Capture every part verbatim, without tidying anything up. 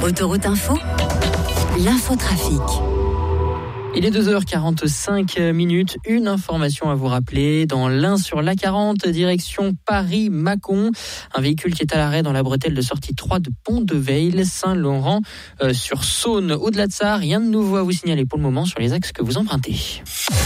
Autoroute Info, l'infotrafic. Il est deux heures quarante-cinq minutes. Une information à vous rappeler. Dans l'Ain sur l'A quarante, direction Paris-Mâcon. Un véhicule qui est à l'arrêt dans la bretelle de sortie trois de Pont-de-Veil, Saint-Laurent euh, sur Saône. Au-delà de ça, rien de nouveau à vous signaler pour le moment sur les axes que vous empruntez.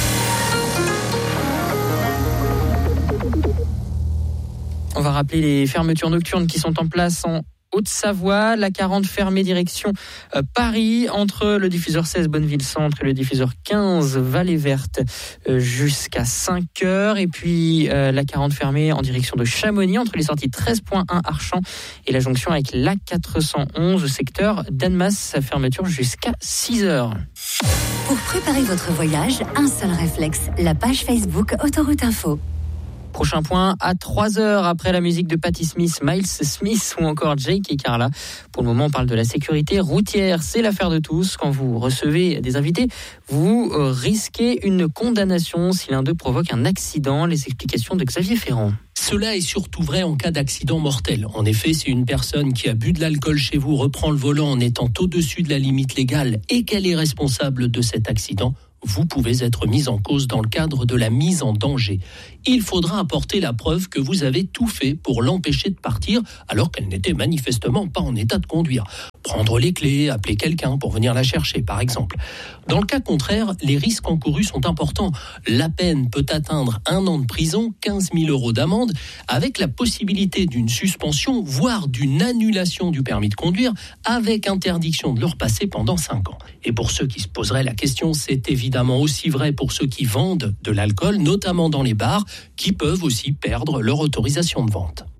On va rappeler les fermetures nocturnes qui sont en place en Haute-Savoie, l'A quarante fermée direction euh, Paris, entre le diffuseur seize Bonneville-Centre et le diffuseur quinze Vallée Verte euh, jusqu'à cinq heures. Et puis euh, l'A quarante fermée en direction de Chamonix, entre les sorties treize point un Archamps et la jonction avec l'A quatre cent onze, secteur d'Annemasse, sa fermeture jusqu'à six heures. Pour préparer votre voyage, un seul réflexe, la page Facebook Autoroute Info. Prochain point à trois heures après la musique de Patti Smith, Miles Smith ou encore Jake et Carla. Pour le moment, on parle de la sécurité routière. C'est l'affaire de tous. Quand vous recevez des invités, vous risquez une condamnation si l'un d'eux provoque un accident. Les explications de Xavier Ferrand. Cela est surtout vrai en cas d'accident mortel. En effet, si une personne qui a bu de l'alcool chez vous reprend le volant en étant au-dessus de la limite légale et qu'elle est responsable de cet accident, vous pouvez être mis en cause dans le cadre de la mise en danger. Il faudra apporter la preuve que vous avez tout fait pour l'empêcher de partir alors qu'elle n'était manifestement pas en état de conduire. Prendre les clés, appeler quelqu'un pour venir la chercher, par exemple. Dans le cas contraire, les risques encourus sont importants. La peine peut atteindre un an de prison, quinze mille euros d'amende, avec la possibilité d'une suspension, voire d'une annulation du permis de conduire, avec interdiction de le repasser pendant cinq ans. Et pour ceux qui se poseraient la question, c'est évidemment aussi vrai pour ceux qui vendent de l'alcool, notamment dans les bars, qui peuvent aussi perdre leur autorisation de vente.